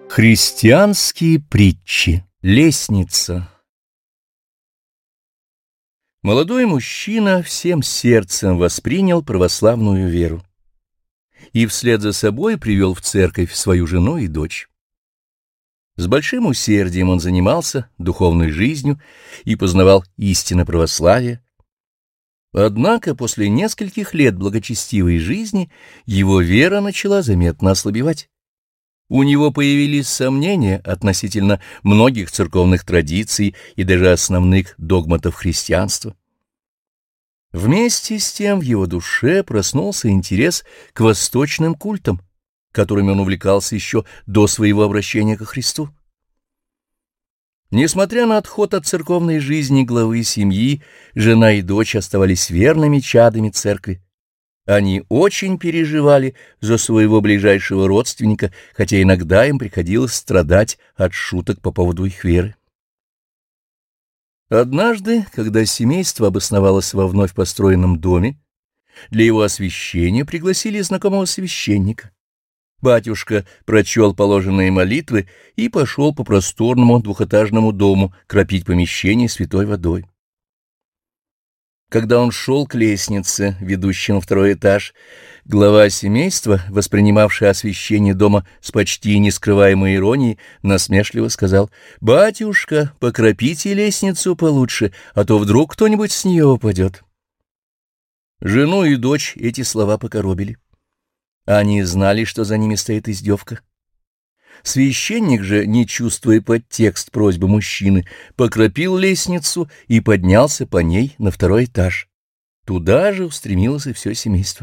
Христианские притчи. Лестница. Молодой мужчина всем сердцем воспринял православную веру и вслед за собой привел в церковь свою жену и дочь. С большим усердием он занимался духовной жизнью и познавал истины православия. Однако после нескольких лет благочестивой жизни его вера начала заметно ослабевать. У него появились сомнения относительно многих церковных традиций и даже основных догматов христианства. Вместе с тем в его душе проснулся интерес к восточным культам, которыми он увлекался еще до своего обращения ко Христу. Несмотря на отход от церковной жизни главы семьи, жена и дочь оставались верными чадами церкви. Они очень переживали за своего ближайшего родственника, хотя иногда им приходилось страдать от шуток по поводу их веры. Однажды, когда семейство обосновалось во вновь построенном доме, для его освящения пригласили знакомого священника. Батюшка прочел положенные молитвы и пошел по просторному двухэтажному дому кропить помещение святой водой. Когда он шел к лестнице, ведущей на второй этаж, глава семейства, воспринимавший освящение дома с почти нескрываемой иронией, насмешливо сказал: «Батюшка, покропите лестницу получше, а то вдруг кто-нибудь с нее упадет». Жену и дочь эти слова покоробили. Они знали, что за ними стоит издевка. Священник же, не чувствуя подтекст просьбы мужчины, покропил лестницу и поднялся по ней на второй этаж. Туда же устремилось и все семейство.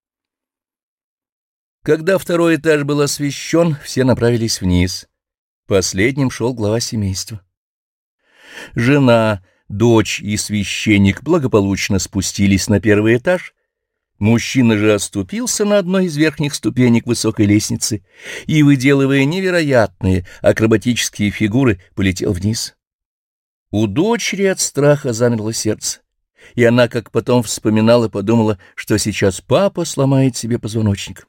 Когда второй этаж был освящен, все направились вниз. Последним шел глава семейства. Жена, дочь и священник благополучно спустились на первый этаж. Мужчина же оступился на одной из верхних ступенек высокой лестницы и, выделывая невероятные акробатические фигуры, полетел вниз. У дочери от страха замерло сердце, и она, как потом вспоминала, подумала, что сейчас папа сломает себе позвоночник.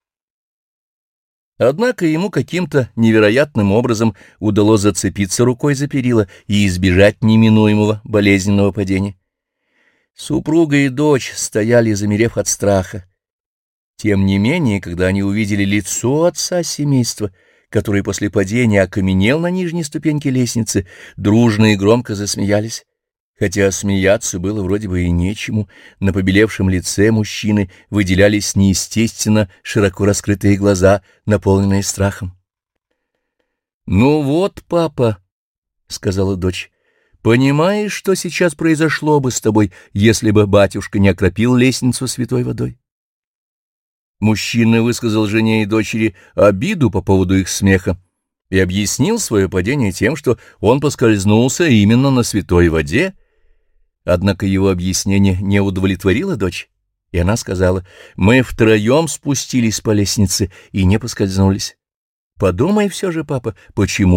Однако ему каким-то невероятным образом удалось зацепиться рукой за перила и избежать неминуемого болезненного падения. Супруга и дочь стояли, замерев от страха. Тем не менее, когда они увидели лицо отца семейства, который после падения окаменел на нижней ступеньке лестницы, дружно и громко засмеялись. Хотя смеяться было вроде бы и нечему, на побелевшем лице мужчины выделялись неестественно широко раскрытые глаза, наполненные страхом. «Ну вот, папа», — сказала дочь, — «понимаешь, что сейчас произошло бы с тобой, если бы батюшка не окропил лестницу святой водой?» Мужчина высказал жене и дочери обиду по поводу их смеха и объяснил свое падение тем, что он поскользнулся именно на святой воде. Однако его объяснение не удовлетворило дочь, и она сказала: «Мы втроем спустились по лестнице и не поскользнулись. Подумай все же, папа, почему